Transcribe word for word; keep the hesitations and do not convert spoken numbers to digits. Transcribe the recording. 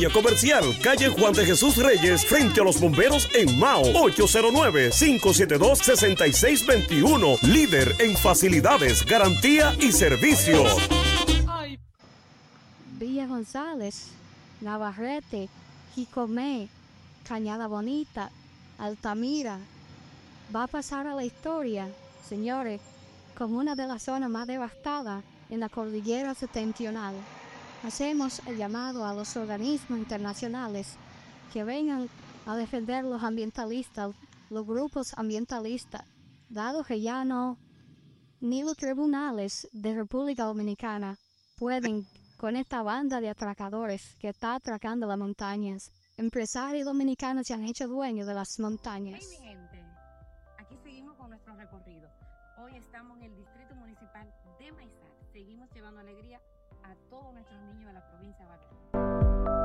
Línea Comercial, calle Juan de Jesús Reyes, frente a los bomberos en Mao. ocho cero nueve, cinco siete dos, seis seis dos uno. Líder en facilidades, garantía y servicio. Villa González, Navarrete, Jicomé, Cañada Bonita, Altamira. Va a pasar a la historia, señores, como una de las zonas más devastadas en la cordillera septentrional. Hacemos el llamado a los organismos internacionales que vengan a defender los ambientalistas, los grupos ambientalistas, dado que ya no, ni los tribunales de República Dominicana pueden con esta banda de atracadores que está atracando las montañas. Empresarios dominicanos se han hecho dueños de las montañas. Hey, mi gente, aquí seguimos con nuestro recorrido. Hoy estamos en el Distrito Municipal de Maizal. Seguimos llevando alegría a todos nuestros niños de la provincia de Valverde.